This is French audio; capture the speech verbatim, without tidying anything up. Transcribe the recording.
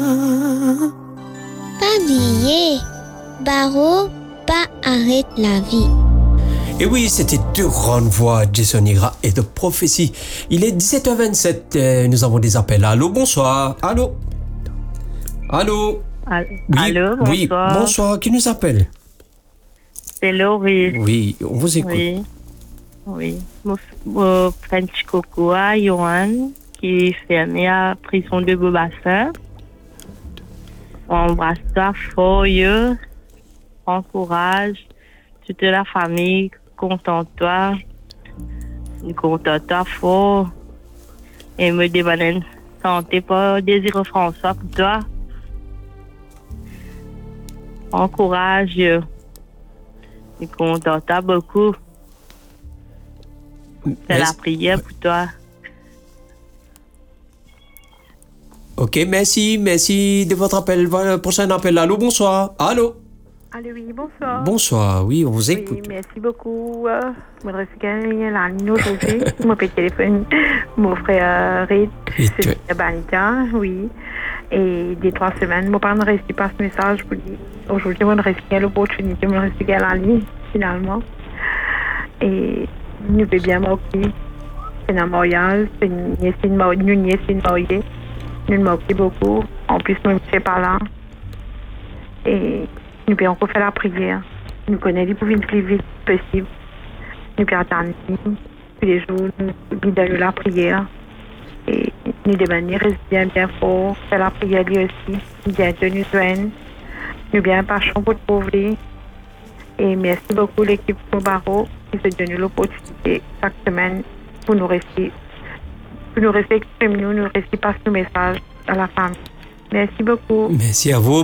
Pas oublier, Barreau, pas arrête la vie. Et oui, c'était deux grandes voix, Jason Ira et The Prophecy. Il est dix-sept heures vingt-sept, euh, nous avons des appels. Allô, bonsoir. Allô Allô Allô, oui, allô, bonsoir. Oui, bonsoir. Qui nous appelle? C'est Laurie. Oui, on vous écoute. Oui, oui. Mon, mon frère Chicocoa, Johan, qui est fermé à prison de Beaubassin. On embrasse toi fort, yo. Encourage toute la famille, contente-toi. Contente-toi fort. Et me demande santé pour Désir François pour toi. Encourage, yo. Et contente-toi beaucoup. C'est la prière pour toi. Ok, merci, merci de votre appel. Voilà, prochain appel. Allô, bonsoir. Allô Allô, oui, bonsoir. Bonsoir, oui, on vous écoute. Oui, merci beaucoup. Euh, je voudrais gagner la ligne aujourd'hui. Mon petit téléphone, mon frère Reid, c'est de Banita, oui. Et des trois semaines, mon père ne reçu pas ce message pour dire aujourd'hui, on reçu l'opportunité, on reçu la ligne, finalement. Et nous pouvons bien moquer. C'est un mariage, c'est une nièce, une nièce, une mariée. Nous nous moquons beaucoup. En plus, nous ne sommes pas là. Et nous pouvons encore faire la prière. Nous connaissons pour venir le plus vite possible. Nous pouvons attendre tous les jours, nous guider la prière. Et nous demandons de rester bien, bien fort, faire la prière lui aussi. Bientôt nous joindre. Nous bien passion pour trouver. Et merci beaucoup l'équipe de Barreau qui se donne l'opportunité chaque semaine pour nous rester, pour nous rester exprimer, nous, nous rester passer nos messages à la famille. Merci beaucoup. Merci à vous.